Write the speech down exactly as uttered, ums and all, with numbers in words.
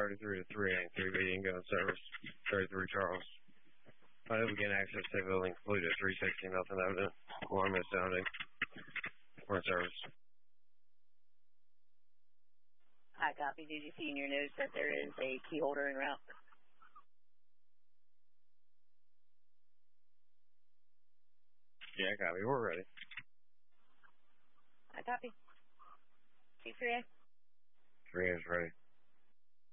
thirty-three to three A, three B in gun service, thirty-three Charles. I will begin access to the building complete at three sixty, nothing evident. Alarm is sounding. We're in service. I copy. Did you see in your notes that there is a key holder en route? Yeah, copy. We're ready. I copy. T three A. three A is ready.